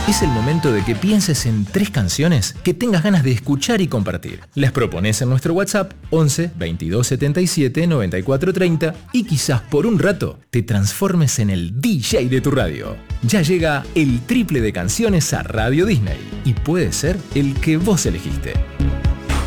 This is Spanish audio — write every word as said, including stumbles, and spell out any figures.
Es el momento de que pienses en tres canciones que tengas ganas de escuchar y compartir. Las propones en nuestro WhatsApp once veintidós setenta y siete noventa y cuatro treinta y quizás por un rato te transformes en el D J de tu radio. Ya llega el triple de canciones a Radio Disney y puede ser el que vos elegiste.